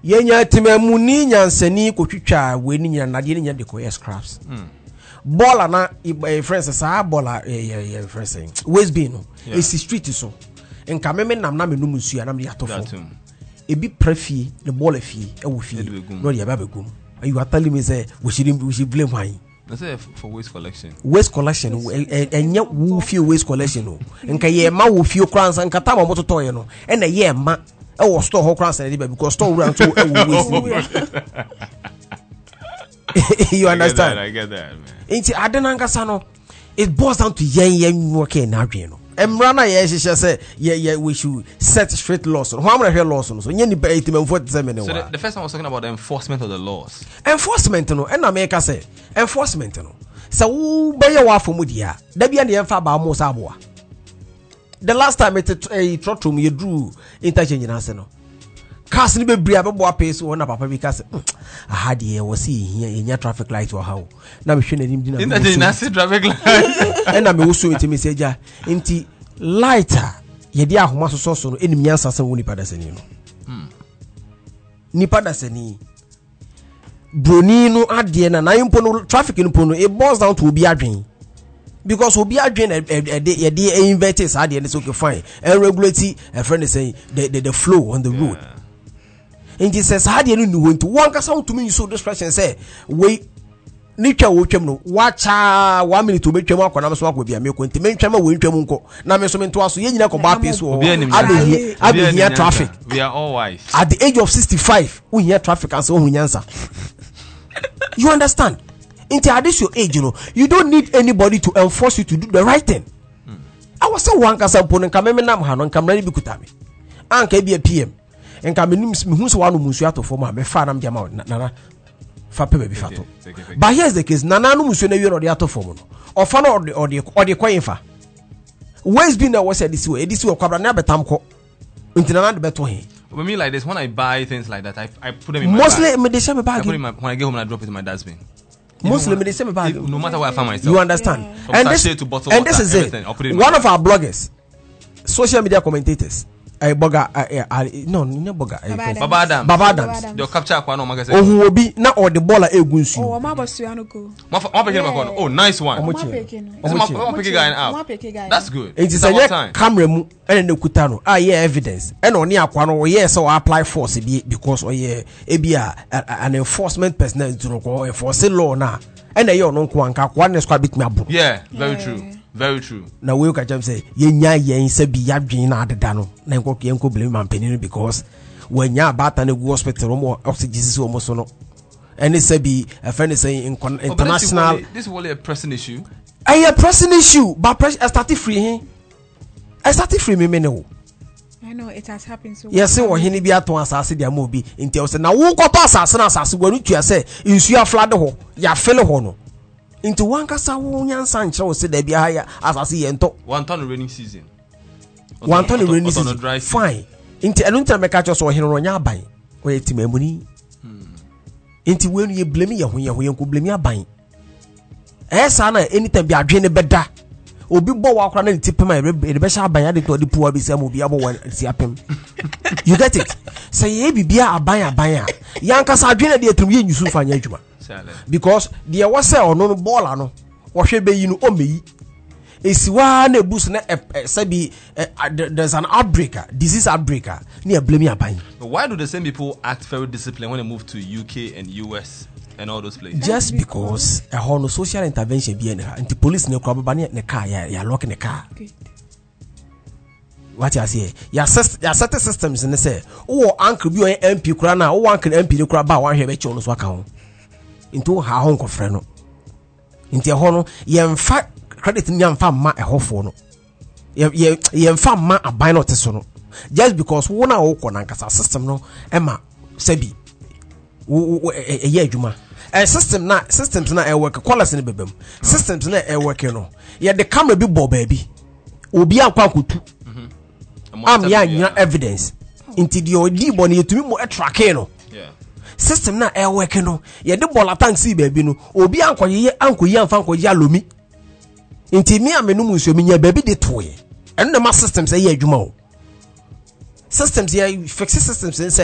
yenya timemu ni nyansani kotwitwa we ni nya nade ni nya de koye scraps baller na friends sa baller friends waste bin no esi street so nka meme nam na menum nsu na me atofo ebi prefie the baller fie e wo fie no de ba begum you are telling me say we should blame why I say for waste collection enya wo fie waste collection no nka ye ma wo fie kransa nka ta ma mototo ye no e na ye ma e wo store ho kransa na because store ru anto e wo waste you understand? I get that, man. Inti adenanga no it boils down to yen work na adwen no emra na ye hihye say we should set straight laws so how many laws so yen ni 47 so the first time I was talking about the enforcement of the laws. Enforcement no and America say enforcement no so wo be ye wa fomu dia da bia ne yemfa ba mo sa aboa the last time it trotrum you drew interchange na say no cars ni be bria be boa pace wo na papa bi ka say aha de wo see here nya traffic light wo ha na me hwe na nim di na interchange na see traffic light and na me wo so enti message enti lighter ye dia ahoma so no enim nyansa san wo nipa da sani no nipa da sani broni no ade na impo no traffic impo no it boils down to obi adwen because obi adwen ye dey invert is ade and it's okay fine and regulate a friend is saying the flow on the road and he says ade no want to one kasa to me so discretion say we nitwa wo twam no wacha 1 minute obetwam akona me so akwa bia me ko ntime ntwam wo ntwam nko na me so me nto aso ye nyina ko ba pace wo abi here traffic we are all wise at the age of 65 we hear traffic and so hunyansa. You understand? Until this your age, you don't need anybody to enforce you to do the right thing. I was so one kasa pon nka me nam ha no nka mrani bi kutame anka bi PM nka me hu so wanu musu atofo ma me fa nam jama na fa pe bi fato but here's the case nana no musu na wi ro de atofo no ofa no ode koyinfa ways be na was said this way kwabra na betam ko until nana de beto he. For me, like this, when I buy things like that, I put them in my mostly bag. They share my bag. When I get home and I drop it in my dustbin. Mostly they share my bag. No matter where I find myself. You understand? Yeah. And this is it. One of our bloggers, social media commentators, Baba Adams. They'll capture one magazine. Oh, who will be now or the baller egunsu. Oh, my boss, you go. Oh, nice one. That's good. It is a camera and the kutano. Evidence. And on near Quano, yes, so I apply force because an enforcement personnel to go enforce law now. And they don't know one is quite big me. Yeah, very true. Very true. Now we can say yenya yen se bi yadwen na adeda no na enko yenko blame man penin because when ya bata na go hospital mo oxygen so mo so no and say be a friend say international this is only a pressing issue. A pressing issue but I started free me no. I know it has happened so. Yes, we hini bi aton asase dia mo bi nti o say na wo koto asase na asase gwanu tua say insu aflade ho ya fele ho no. Into one kasa wo nyansa nkyere wo se da bia ya asase ye nto one ton rainy season fine into enu nta meka cho so hene no nya aban o ye timamuni into we you blame ye ho ye ko blame aban sa na anytime bi adwe ne beda obi bo wa akra na tipem e be sha aban ade to de puwa bi se mo bi abo wan si apem you get it say ye bibia aban a yankasa adwe na de atum ye nyusu fa nya adwuma because there was a no baller no ohwe be yi no omeyi esiwa na ebus na sabi there's an disease outbreak near blame aban. Why do the same people act very disciplined when they move to UK and US and all those places? Just because a no social intervention be in her and police ne kwaba ne car ya lock in the car. What you say? Ya set systems in say oh uncle bi o MP kura na oh uncle MP ne kura ba wan hwe be che ono so aka ho into ha hon ko frɛ no into ho no yemfa credit nyamfa ma ehofo no yemfa ma aban no te so no just because wo na wo kɔ na nkasa system no ema sabi wo eye adwuma systems na work quality ne bebem systems na work no ye the camera bi bɔ baabi obi ankwa kotu am ya nya evidence into the odi bɔ ne yetumi mo track no system na work no ye de bola tank si baabi no obi ankoyi amfa ankoyi alomi nti mi amenu muso mi nya baabi de toye eno na ma systems e ye adwuma o systems ye fix systems